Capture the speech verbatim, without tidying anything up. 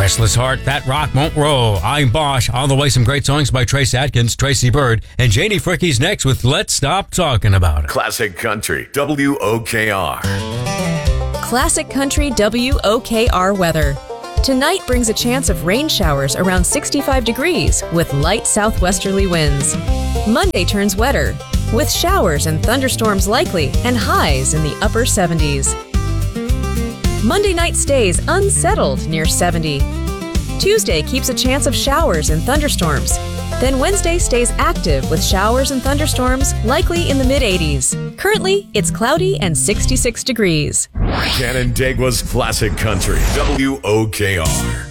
Restless Heart, That Rock Won't Roll. I'm Bosch. On the way, some great songs by Trace Atkins, Tracy Byrd, and Janie Fricke's next with Let's Stop Talking About It. Classic Country, W O K R. Classic Country W O K R weather. Tonight brings a chance of rain showers around sixty-five degrees with light southwesterly winds. Monday turns wetter with showers and thunderstorms likely and highs in the upper seventies. Monday night stays unsettled near seventy. Tuesday keeps a chance of showers and thunderstorms. Then Wednesday stays active with showers and thunderstorms likely in the mid-eighties. Currently, it's cloudy and sixty-six degrees. Canandaigua's Classic Country, W O K R.